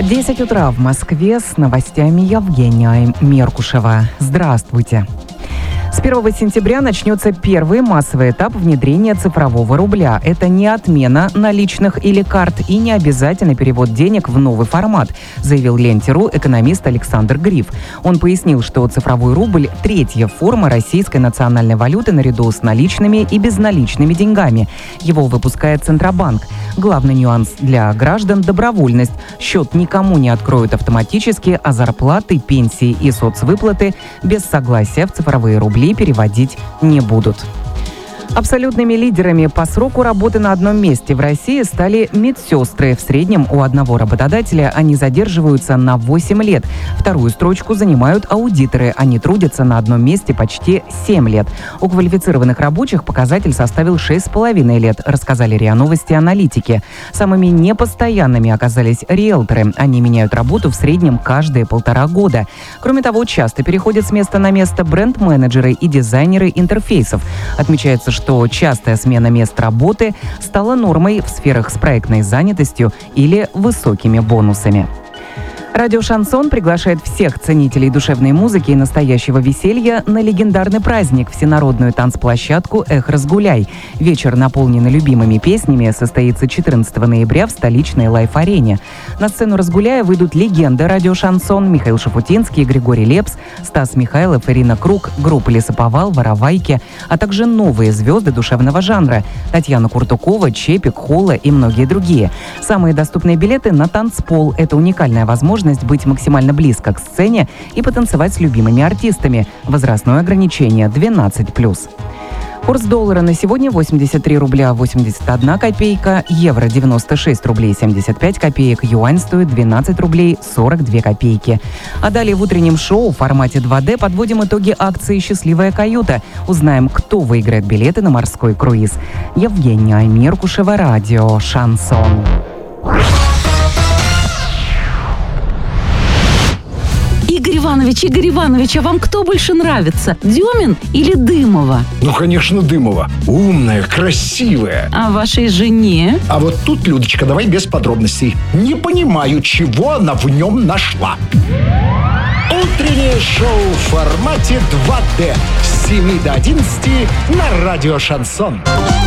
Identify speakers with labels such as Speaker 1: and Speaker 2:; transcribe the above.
Speaker 1: 10 утра в Москве, с новостями Евгения Меркушева. Здравствуйте. С 1 сентября начнется первый массовый этап внедрения цифрового рубля. Это не отмена наличных или карт и не обязательный перевод денег в новый формат, заявил Ленте.ру экономист Александр Гриф. Он пояснил, что цифровой рубль – третья форма российской национальной валюты наряду с наличными и безналичными деньгами. Его выпускает Центробанк. Главный нюанс для граждан – добровольность. Счет никому не откроют автоматически, а зарплаты, пенсии и соцвыплаты без согласия в цифровые рубли переводить не будут. Абсолютными лидерами по сроку работы на одном месте в России стали медсестры. В среднем у одного работодателя они задерживаются на 8 лет. Вторую строчку занимают аудиторы. Они трудятся на одном месте почти 7 лет. У квалифицированных рабочих показатель составил 6,5 лет, рассказали РИА Новости аналитики. Самыми непостоянными оказались риэлторы. Они меняют работу в среднем каждые 1,5 года. Кроме того, часто переходят с места на место бренд-менеджеры и дизайнеры интерфейсов. Отмечается, что частая смена мест работы стала нормой в сферах с проектной занятостью или высокими бонусами. Радио «Шансон» приглашает всех ценителей душевной музыки и настоящего веселья на легендарный праздник – всенародную танцплощадку «Эх, разгуляй». Вечер, наполненный любимыми песнями, состоится 14 ноября в столичной Лайф-арене. На сцену «Разгуляя» выйдут легенды радио «Шансон» Михаил Шафутинский, Григорий Лепс, Стас Михайлов, Ирина Круг, группа «Лесоповал», «Воровайки», а также новые звезды душевного жанра – Татьяна Куртукова, Чепик, Холла и многие другие. Самые доступные билеты на танцпол – это уникальная возможность быть максимально близко к сцене и потанцевать с любимыми артистами. Возрастное ограничение 12+. Курс доллара на сегодня 83 рубля 81 копейка, евро 96 рублей 75 копеек, юань стоит 12 рублей 42 копейки. А далее в утреннем шоу в формате 2D подводим итоги акции «Счастливая каюта». Узнаем, кто выиграет билеты на морской круиз. Евгения Меркушева, радио «Шансон».
Speaker 2: Игорь Иванович, а вам кто больше нравится? Дюмин или Дымова?
Speaker 3: Ну, конечно, Дымова. Умная, красивая.
Speaker 2: А вашей жене?
Speaker 3: А вот тут, Людочка, давай без подробностей. Не понимаю, чего она в нем нашла. Утреннее шоу в формате 2D с 7 до 11 на радио «Шансон».